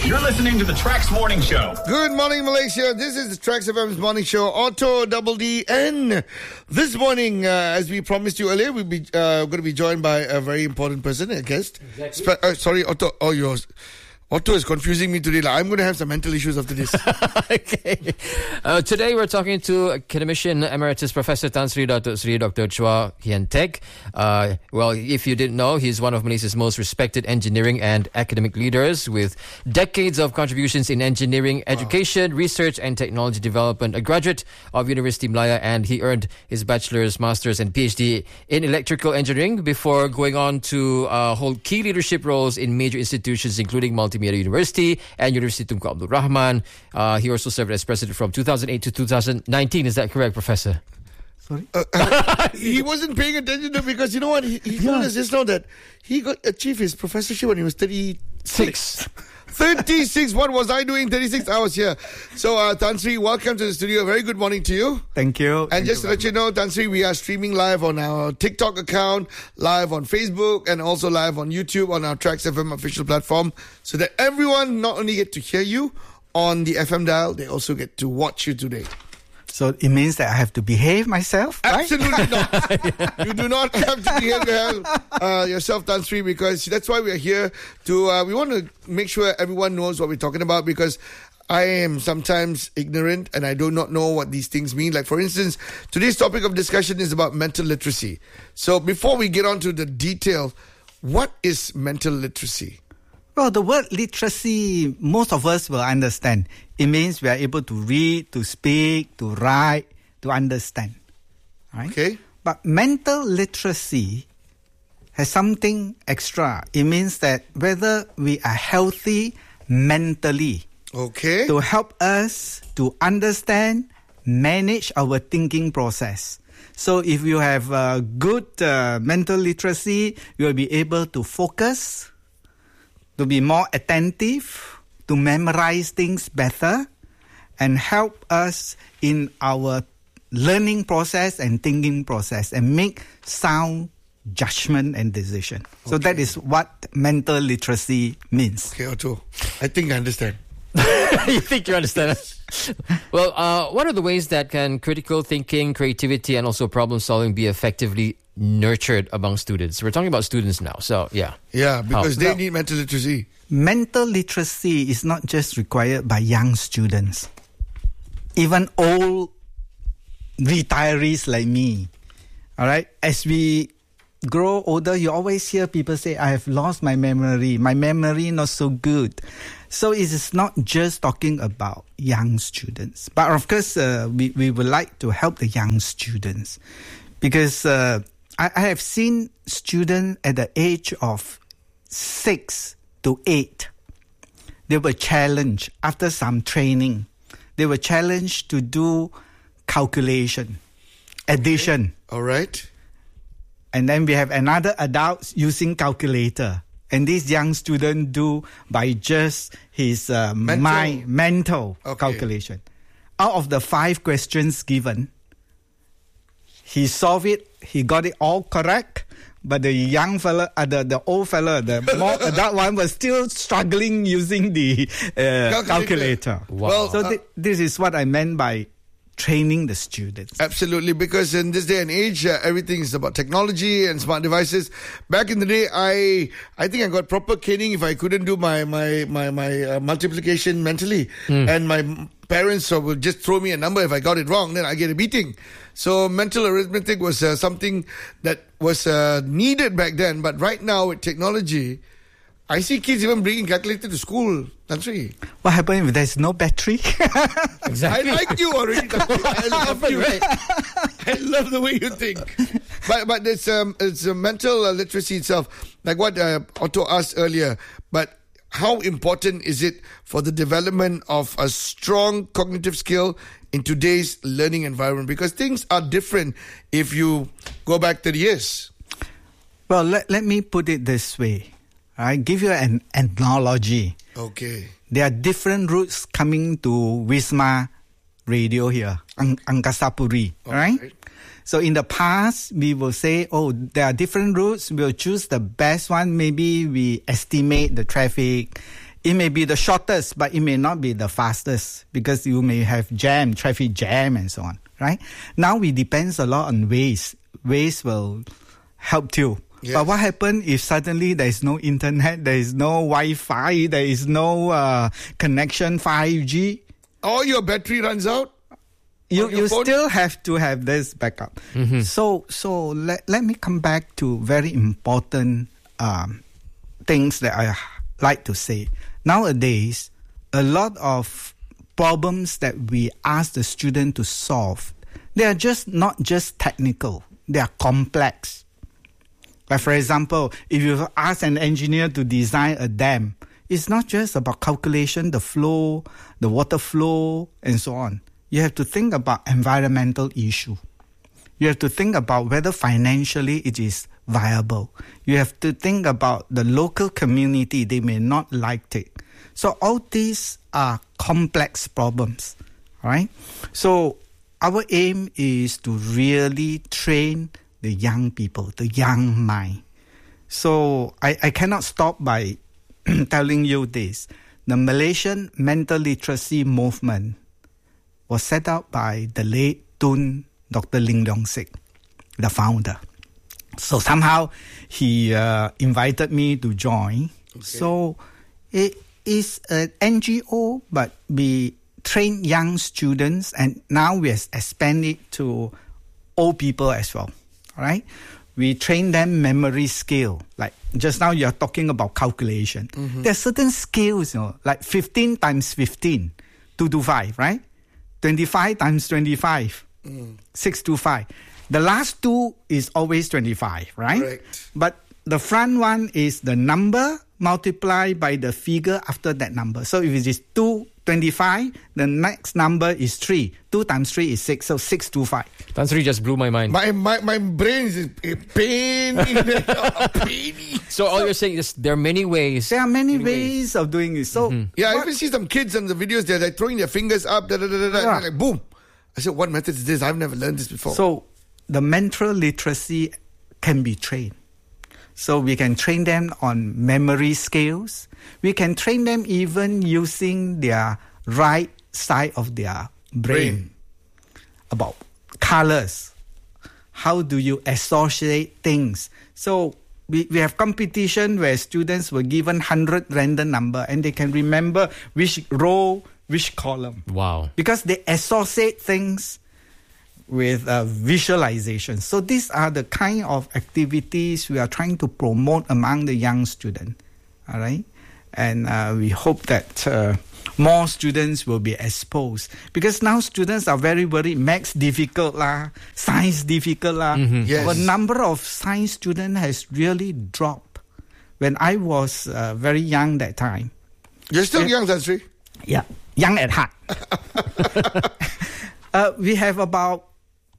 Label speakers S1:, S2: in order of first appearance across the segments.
S1: You're listening to the Trax Morning Show.
S2: Good morning, Malaysia. This is the Trax FM's morning show, Auto Double D-N. This morning, as we promised you earlier, we'll be going to be joined by a very important person, a guest. Exactly. Sorry, Otto. Oh, yours. Otto is confusing me today. I'm going to have some mental issues after this.
S3: Okay. Today we're talking to Academician Emeritus Professor Tan Sri Dr. Chua Hian Teck. Well, if you didn't know, he's one of Malaysia's most respected engineering and academic leaders with decades of contributions in engineering, education, research and technology development. A graduate of University Malaya, and he earned his bachelor's, master's and PhD in electrical engineering before going on to hold key leadership roles in major institutions including Multimedia University and University Tunku Abdul Rahman. He also served as president from 2008 to 2019. Is that correct, Professor?
S2: Sorry? He wasn't paying attention to, because you know what? He told us just now that he achieved his professorship when he was 36. 36. What was I doing 36 hours here? So, Tan Sri, welcome to the studio. Very good morning to you.
S4: Thank you.
S2: And just to let you know, Tan Sri, we are streaming live on our TikTok account, live on Facebook, and also live on YouTube on our Trax FM official platform, so that everyone not only get to hear you on the FM dial, they also get to watch you today.
S4: So it means that I have to behave myself, right?
S2: Absolutely not. You do not have to behave yourself, Tan Sri, because that's why we are here to. We want to make sure everyone knows what we're talking about, because I am sometimes ignorant and I do not know what these things mean. Like, for instance, today's topic of discussion is about mental literacy. So before we get on to the detail, what is mental literacy?
S4: Well, the word literacy, most of us will understand. It means we are able to read, to speak, to write, to understand. Right?
S2: Okay.
S4: But mental literacy has something extra. It means that whether we are healthy mentally,
S2: okay,
S4: to help us to understand, manage our thinking process. So if you have good mental literacy, you will be able to focus, to be more attentive, to memorize things better, and help us in our learning process and thinking process, and make sound judgment and decision. Okay. So that is what mental literacy means.
S2: Okay, Otto, I think I understand.
S3: You think you understand? Well, what are the ways that can critical thinking, creativity, and also problem solving be effectively nurtured among students? We're talking about students now, so yeah.
S2: Yeah, because they need mental literacy.
S4: Mental literacy is not just required by young students. Even old retirees like me, all right? As we grow older, you always hear people say, I have lost my memory not so good. So it is not just talking about young students. But of course, we would like to help the young students, because I have seen students at the age of 6 to 8. They were challenged after some training. They were challenged to do calculation, addition.
S2: Okay. All right.
S4: And then we have another adult using calculator. And this young student do by just his mental calculation. Out of the 5 questions given, he solved it. He got it all correct. But the young fella, the old fella, the more adult one was still struggling using the calculator.
S3: Wow.
S4: Well, so this is what I meant by training the students.
S2: Absolutely, because in this day and age, everything is about technology and smart devices. Back in the day, I think I got proper caning if I couldn't do my multiplication mentally. And my parents would just throw me a number. If I got it wrong, then I get a beating. So mental arithmetic was something that was needed back then. But right now with technology, I see kids even bringing calculator to school. That's right.
S4: What happens if there's no battery?
S2: I
S3: Exactly.
S2: like you already. I love you.
S3: Right.
S2: I love the way you think. But it's a mental literacy itself. Like what Otto asked earlier. But how important is it for the development of a strong cognitive skill in today's learning environment? Because things are different if you go back 30 years.
S4: Well, let me put it this way. I give you an analogy.
S2: Okay.
S4: There are different routes coming to Wisma Radio here, Angkasa Puri, right? So in the past, we will say, there are different routes. We'll choose the best one. Maybe we estimate the traffic It may be the shortest, but it may not be the fastest because you may have traffic jam and so on, right? Now we depends a lot on Waze. Waze will help too.
S2: Yes.
S4: But what happens if suddenly there is no internet, there is no Wi-Fi, there is no connection 5G?
S2: Or your battery runs out?
S4: You
S2: phone?
S4: still have to have this backup. So let me come back to very important things that I like to say. Nowadays, a lot of problems that we ask the student to solve, they are just not just technical, they are complex. Like for example, if you ask an engineer to design a dam, it's not just about calculation, the flow, the water flow, and so on. You have to think about environmental issue. You have to think about whether financially it is viable. You have to think about the local community. They may not like it. So all these are complex problems, right? So our aim is to really train the young people, the young mind. So I cannot stop by telling you this. The Malaysian mental literacy movement was set up by the late Tun Dr. Ling Leong Sik, the founder. So somehow he invited me to join. Okay. So it is an NGO, but we train young students, and now we expand it to old people as well. All right? We train them memory skill. Like just now you're talking about calculation. There are certain skills, like 15 times 15, 225, right? 25 times 25, 625. The last two is always 25, right?
S2: Correct.
S4: But the front one is the number multiplied by the figure after that number. So if it is 225, the next number is 3. 2 times 3 is 6, so 625.
S3: Tan Sri just blew my mind.
S2: My brain is paining.
S3: So all you're saying is there are many ways.
S4: There are many ways of doing it. So
S2: Yeah, I even see some kids on the videos, they're like throwing their fingers up, and like boom. I said, what method is this? I've never learned this before.
S4: So the mental literacy can be trained. So we can train them on memory skills. We can train them even using their right side of their brain. About colors. How do you associate things? So we have competition where students were given 100 random number and they can remember which row, which column.
S3: Wow.
S4: Because they associate things with visualization. So these are the kind of activities we are trying to promote among the young students. All right? And we hope that more students will be exposed. Because now students are very worried. Maths difficult lah, science difficult lah.
S2: Yes.
S4: The number of science students has really dropped. When I was very young that time.
S2: You're still young, Tan Sri.
S4: Yeah, young at heart. We have about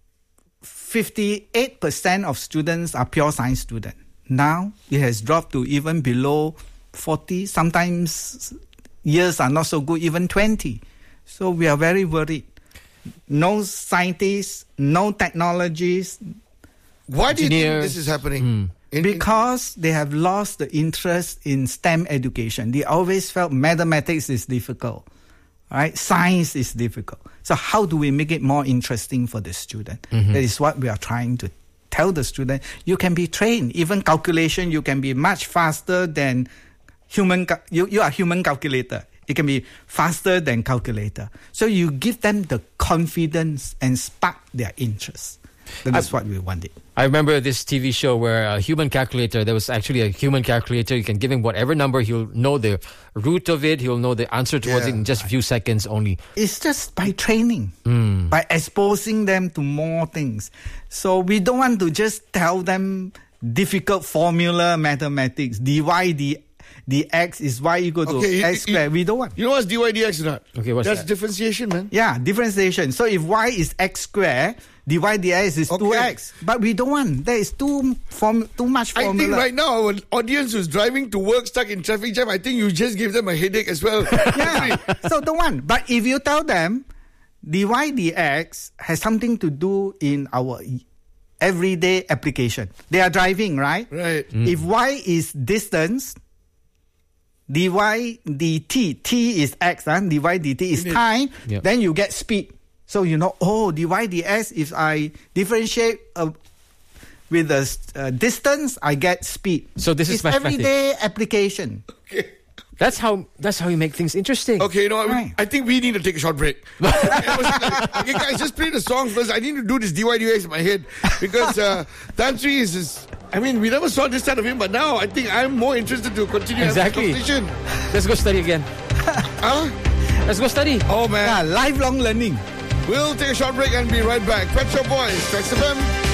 S4: 58% of students are pure science students. Now it has dropped to even below 40. Sometimes years are not so good, even 20. So we are very worried. No scientists, no technologies.
S2: Why do you think this is happening?
S4: Because they have lost the interest in STEM education. They always felt mathematics is difficult, right? Science is difficult. So how do we make it more interesting for the student? That is what we are trying to tell the student. You can be trained. Even calculation, you can be much faster than human. You are human calculator. It can be faster than calculator. So you give them the confidence and spark their interest. That's what we wanted.
S3: I remember this TV show where a human calculator, there was actually a human calculator. You can give him whatever number, he'll know the root of it, he'll know the answer towards it in just a few seconds only.
S4: It's just by training, by exposing them to more things. So we don't want to just tell them difficult formula mathematics, dy dx is y equal to x squared. We don't want.
S2: You know what's dy dx or not?
S3: Okay, what's
S2: That's
S3: that?
S2: differentiation, man.
S4: Yeah, differentiation. So if y is x squared, dy dx is 2x. But we don't want. There is too much formula.
S2: I think right now our audience who's driving to work stuck in traffic jam, I think you just gave them a headache as well.
S4: Yeah. So don't want. But if you tell them dy dx has something to do in our everyday application. They are driving, right?
S2: Right.
S4: If y is distance, dy dt, t is x, dy dt is time,
S3: Yep.
S4: then you get speed. So you know, dy dx, if I differentiate with the distance, I get speed.
S3: So this is
S4: it's
S3: mathematics.
S4: everyday application.
S2: Okay.
S3: That's how you make things interesting.
S2: Okay, you know,
S4: Right.
S2: I think we need to take a short break. Okay, guys, just play the song first. I need to do this DYDX in my head because Tan Sri is. I mean, we never saw this side of him, but now I think I'm more interested to continue
S3: Exactly.
S2: having this conversation.
S3: Let's go study again.
S2: Huh?
S3: Let's go study.
S2: Oh man,
S4: Lifelong learning.
S2: we'll take a short break and be right back. Pet Shop Boys, Trax FM.